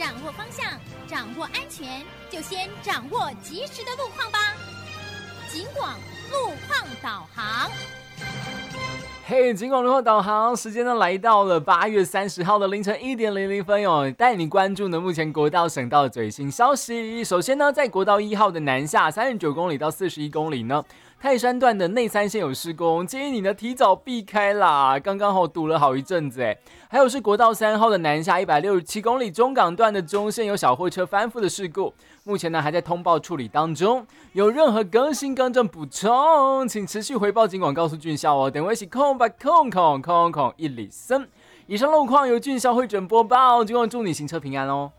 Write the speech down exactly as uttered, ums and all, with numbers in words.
掌握方向，掌握安全，就先掌握及时的路况吧。警广路况导航。 嘿，警广路况导航时间呢来到了八月三十号的凌晨一点零零分哟，带你关注呢目前国道、省道的最新消息。首先呢，在国道一号的南下三十九公里到四十一公里呢，泰山段的内三线有施工，建议你呢提早避开啦，刚刚好堵了好一阵子哎。还有是国道三号的南下一百六十七公里中港段的中线有小货车翻覆的事故，目前呢还在通报处理当中，有任何更新更正补充，请持续回报警广告诉俊孝哦。等会是空白空空空空一里森。以上路况由俊孝会诊播报，警广祝你行车平安哦。